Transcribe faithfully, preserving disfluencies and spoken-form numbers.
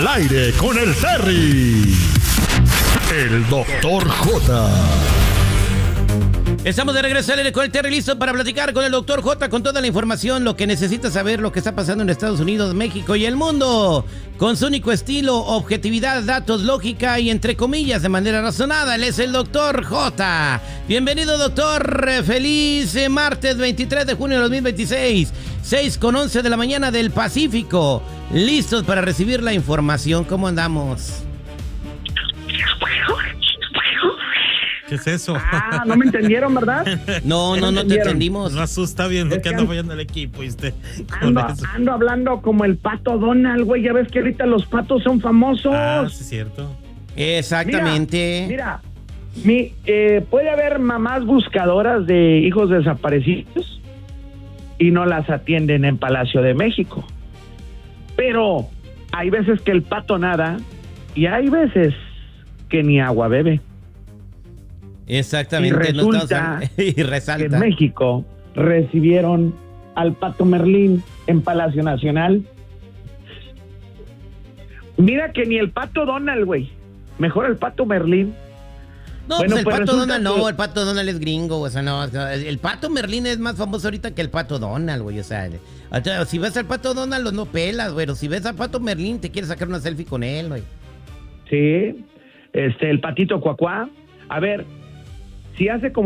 Al aire con el Terry. El doctor J. Estamos de regreso al aire con el Terry, listo para platicar con el doctor J con toda la información, lo que necesitas saber, lo que está pasando en Estados Unidos, México y el mundo. Con su único estilo, objetividad, datos, lógica y entre comillas de manera razonada. Él es el doctor J. Bienvenido, doctor. Feliz martes veintitrés de junio de dos mil veintiséis. seis con once de la mañana del Pacífico. Listos para recibir la información. ¿Cómo andamos? ¿Qué es eso? Ah, no me entendieron, ¿verdad? No, no, no te entendimos. No asusta viendo Es que que anda an- fallando el equipo, ¿viste? Ando, ando hablando como el pato Donald, güey. Ya ves que ahorita los patos son famosos. Ah, sí, es cierto. Exactamente. Mira, mira mi, eh, puede haber mamás buscadoras de hijos desaparecidos y no las atienden en Palacio de México. Pero hay veces que el pato nada y hay veces que ni agua bebe. Exactamente. Y no estamos resulta hablando- y Que resalta. en México recibieron al pato Merlín en Palacio Nacional. Mira que ni el pato Donald, güey. Mejor el pato Merlín. No, Bueno, pues el pues pato resulta Donald no, que- el pato Donald es gringo, o sea, no, el pato Merlín es más famoso ahorita que el pato Donald, güey, o sea, o sea, si ves al pato Donald no pelas, güey, o si ves al pato Merlín te quieres sacar una selfie con él, güey. Sí. Este, el patito Cuacuá. A ver, si hace como